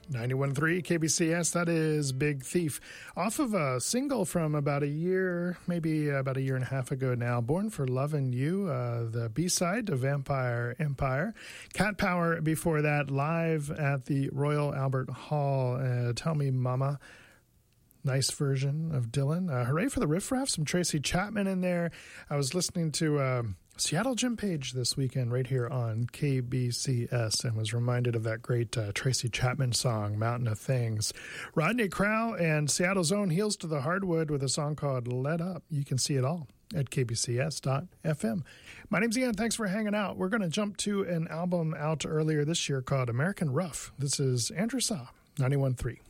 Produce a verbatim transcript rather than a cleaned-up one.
ninety-one point three K B C S, that is Big Thief. Off of a single from about a year, maybe about a year and a half ago now, Born for Lovin' You, uh, the B-side to Vampire Empire. Cat Power before that, live at the Royal Albert Hall. Uh, Tell Me Mama. Nice version of Dylan. Uh, hooray for the Riff Raff, some Tracy Chapman in there. I was listening to uh, Seattle Jim Page this weekend right here on K B C S and was reminded of that great uh, Tracy Chapman song, Mountain of Things. Rodney Crowell and Seattle's own Heels to the Hardwood with a song called Let Up. You can see it all at k b c s dot f m. My name's Ian. Thanks for hanging out. We're going to jump to an album out earlier this year called American Rough. This is Andrew Saw, ninety-one point three.